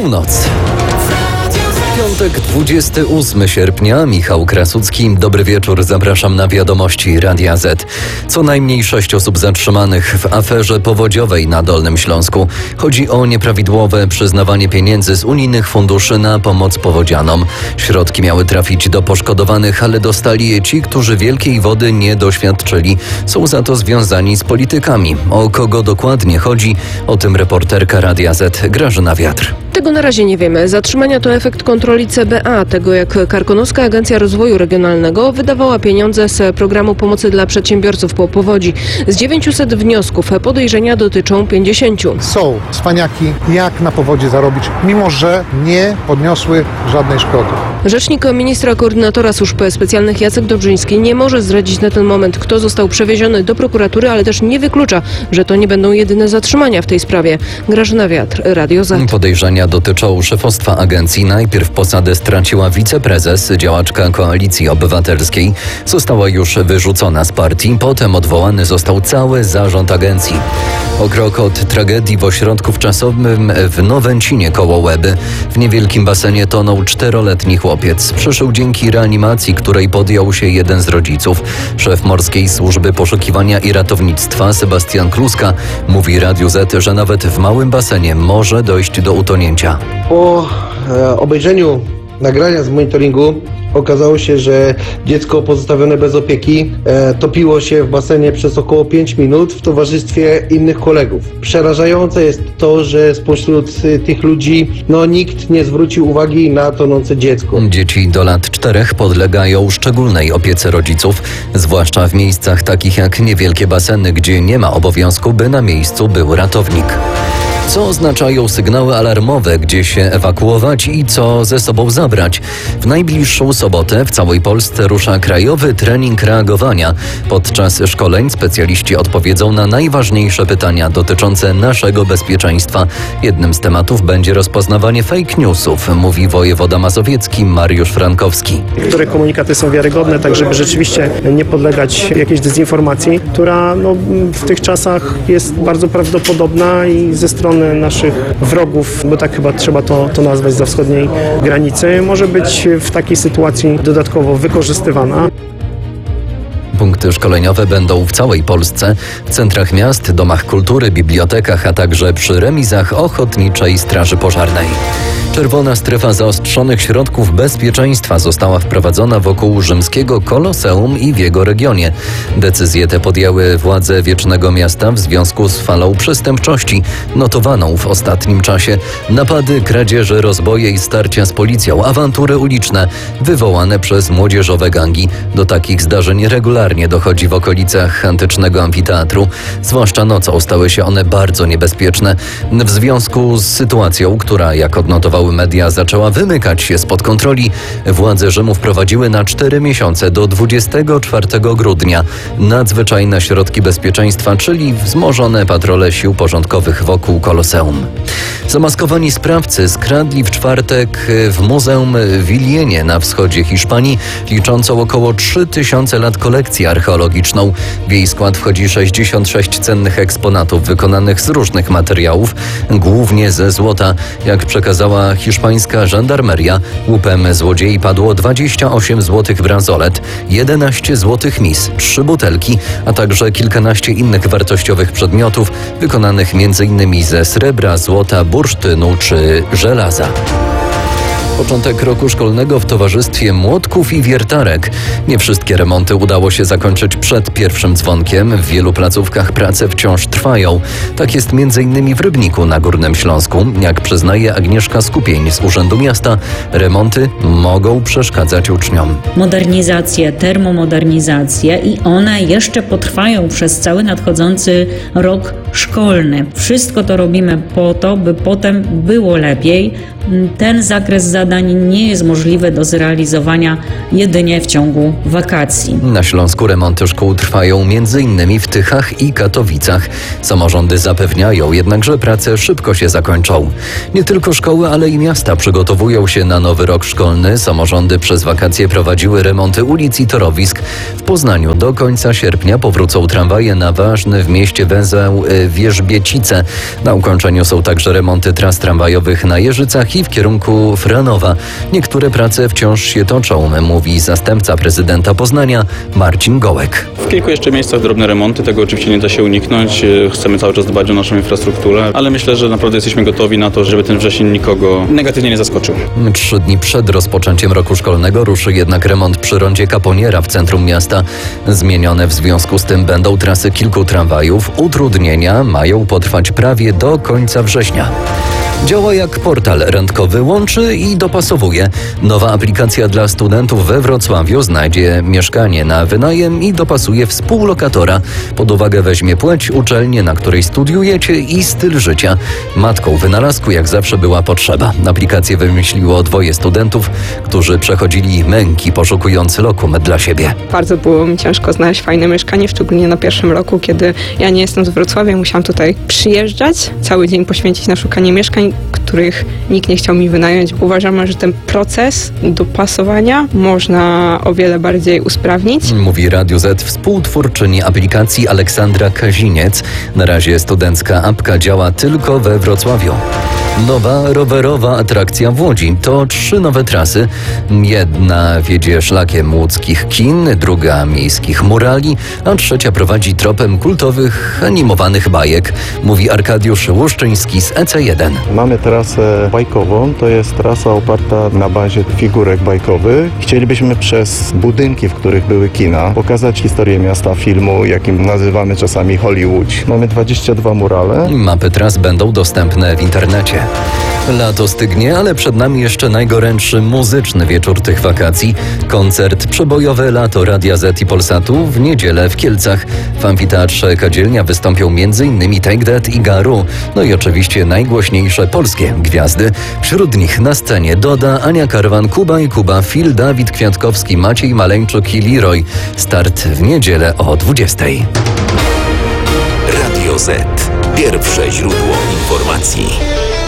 Północ. Piątek, 28 sierpnia, Michał Krasucki. Dobry wieczór, zapraszam na wiadomości Radia Z. Co najmniej 6 osób zatrzymanych w aferze powodziowej na Dolnym Śląsku. Chodzi o nieprawidłowe przyznawanie pieniędzy z unijnych funduszy na pomoc powodzianom. Środki miały trafić do poszkodowanych, ale dostali je ci, którzy wielkiej wody nie doświadczyli. Są za to związani z politykami. O kogo dokładnie chodzi? O tym reporterka Radia Z Grażyna Wiatr. Tego na razie nie wiemy. Zatrzymania to efekt kontroli CBA, tego jak Karkonoska Agencja Rozwoju Regionalnego wydawała pieniądze z programu pomocy dla przedsiębiorców po powodzi. Z 900 wniosków podejrzenia dotyczą 50. Są cwaniaki, jak na powodzi zarobić, mimo że nie podniosły żadnej szkody. Rzecznik ministra koordynatora służb specjalnych Jacek Dobrzyński nie może zdradzić na ten moment, kto został przewieziony do prokuratury, ale też nie wyklucza, że to nie będą jedyne zatrzymania w tej sprawie. Grażyna Wiatr, Radio Z. Podejrzenia dotyczą szefostwa agencji. Najpierw posadę straciła wiceprezes, działaczka Koalicji Obywatelskiej. Została już wyrzucona z partii. Potem odwołany został cały zarząd agencji. O krok od tragedii w ośrodku wczasowym w Nowęcinie koło Łeby. W niewielkim basenie tonął 4-letni chłopiec. Przyszł dzięki reanimacji, której podjął się jeden z rodziców. Szef Morskiej Służby Poszukiwania i Ratownictwa Sebastian Kluska mówi Radiu Z, że nawet w małym basenie może dojść do utonięcia. Po obejrzeniu nagrania z monitoringu okazało się, że dziecko pozostawione bez opieki topiło się w basenie przez około 5 minut w towarzystwie innych kolegów. Przerażające jest to, że spośród tych ludzi nikt nie zwrócił uwagi na tonące dziecko. Dzieci do lat 4 podlegają szczególnej opiece rodziców, zwłaszcza w miejscach takich jak niewielkie baseny, gdzie nie ma obowiązku, by na miejscu był ratownik. Co oznaczają sygnały alarmowe, gdzie się ewakuować i co ze sobą zabrać? W najbliższą sobotę w całej Polsce rusza krajowy trening reagowania. Podczas szkoleń specjaliści odpowiedzą na najważniejsze pytania dotyczące naszego bezpieczeństwa. Jednym z tematów będzie rozpoznawanie fake newsów, mówi wojewoda mazowiecki Mariusz Frankowski. Które komunikaty są wiarygodne, tak żeby rzeczywiście nie podlegać jakiejś dezinformacji, która w tych czasach jest bardzo prawdopodobna i ze strony naszych wrogów, bo tak chyba trzeba to nazwać, za wschodniej granicy, może być w takiej sytuacji dodatkowo wykorzystywana. Punkty szkoleniowe będą w całej Polsce, w centrach miast, domach kultury, bibliotekach, a także przy remizach Ochotniczej Straży Pożarnej. Czerwona strefa zaostrzonych środków bezpieczeństwa została wprowadzona wokół rzymskiego Koloseum i w jego regionie. Decyzje te podjęły władze Wiecznego Miasta w związku z falą przestępczości notowaną w ostatnim czasie. Napady, kradzieże, rozboje i starcia z policją, awantury uliczne wywołane przez młodzieżowe gangi. Do takich zdarzeń regularnie dochodzi w okolicach antycznego amfiteatru. Zwłaszcza nocą stały się one bardzo niebezpieczne. W związku z sytuacją, która, jak odnotowały media, zaczęła wymykać się spod kontroli, władze Rzymu wprowadziły na 4 miesiące do 24 grudnia nadzwyczajne środki bezpieczeństwa, czyli wzmożone patrole sił porządkowych wokół Koloseum. Zamaskowani sprawcy skradli w czwartek w Muzeum Villenie na wschodzie Hiszpanii, liczącą około 3000 lat kolekcję archeologiczną. W jej skład wchodzi 66 cennych eksponatów wykonanych z różnych materiałów, głównie ze złota. Jak przekazała hiszpańska żandarmeria, łupem złodziei padło 28 złotych bransolet, 11 złotych mis, 3 butelki, a także kilkanaście innych wartościowych przedmiotów wykonanych m.in. ze srebra, złota, bursztynu czy żelaza. Początek roku szkolnego w towarzystwie młotków i wiertarek. Nie wszystkie remonty udało się zakończyć przed pierwszym dzwonkiem. W wielu placówkach prace wciąż trwają. Tak jest m.in. w Rybniku na Górnym Śląsku. Jak przyznaje Agnieszka Skupień z Urzędu Miasta, remonty mogą przeszkadzać uczniom. Modernizacje, termomodernizacje i one jeszcze potrwają przez cały nadchodzący rok szkolny. Wszystko to robimy po to, by potem było lepiej. Ten zakres zadań zadań nie jest możliwe do zrealizowania jedynie w ciągu wakacji. Na Śląsku remonty szkół trwają m.in. w Tychach i Katowicach. Samorządy zapewniają jednak, że prace szybko się zakończą. Nie tylko szkoły, ale i miasta przygotowują się na nowy rok szkolny. Samorządy przez wakacje prowadziły remonty ulic i torowisk. W Poznaniu do końca sierpnia powrócą tramwaje na ważny w mieście węzeł Wierzbiecice. Na ukończeniu są także remonty tras tramwajowych na Jeżycach i w kierunku Franowa. Niektóre prace wciąż się toczą, mówi zastępca prezydenta Poznania Marcin Gołek. W kilku jeszcze miejscach drobne remonty, tego oczywiście nie da się uniknąć. Chcemy cały czas dbać o naszą infrastrukturę, ale myślę, że naprawdę jesteśmy gotowi na to, żeby ten wrzesień nikogo negatywnie nie zaskoczył. 3 dni przed rozpoczęciem roku szkolnego ruszy jednak remont przy rondzie Kaponiera w centrum miasta. Zmienione w związku z tym będą trasy kilku tramwajów. Utrudnienia mają potrwać prawie do końca września. Działa jak portal randkowy, łączy i dopasowuje. Nowa aplikacja dla studentów we Wrocławiu znajdzie mieszkanie na wynajem i dopasuje współlokatora. Pod uwagę weźmie płeć, uczelnię, na której studiujecie i styl życia. Matką wynalazku jak zawsze była potrzeba. Aplikację wymyśliło 2 studentów, którzy przechodzili męki poszukując lokum dla siebie. Bardzo było mi ciężko znaleźć fajne mieszkanie, szczególnie na pierwszym roku, kiedy ja nie jestem z Wrocławia, musiałam tutaj przyjeżdżać, cały dzień poświęcić na szukanie mieszkań, których nikt nie chciał mi wynająć. Uważamy, że ten proces dopasowania można o wiele bardziej usprawnić. Mówi Radio Z współtwórczyni aplikacji Aleksandra Kaziniec. Na razie studencka apka działa tylko we Wrocławiu. Nowa rowerowa atrakcja w Łodzi. To 3 nowe trasy. Jedna wiedzie szlakiem łódzkich kin, druga miejskich murali, a trzecia prowadzi tropem kultowych, animowanych bajek. Mówi Arkadiusz Łuszczyński z EC1. Mamy trasę bajkową, to jest trasa oparta na bazie figurek bajkowych. Chcielibyśmy przez budynki, w których były kina, pokazać historię miasta, filmu, jakim nazywamy czasami Hollywood. Mamy 22 murale. Mapy tras będą dostępne w internecie. Lato stygnie, ale przed nami jeszcze najgorętszy muzyczny wieczór tych wakacji. Koncert Przebojowe Lato Radia Z i Polsatu w niedzielę w Kielcach. W amfiteatrze Kadzielnia wystąpią m.in. Take That i Garu. No i oczywiście najgłośniejsze polskie gwiazdy. Wśród nich na scenie Doda, Ania Karwan, Kuba i Kuba, Phil, Dawid Kwiatkowski, Maciej Maleńczuk i Leroy. Start w niedzielę o 20:00. Radio Z. Pierwsze źródło informacji.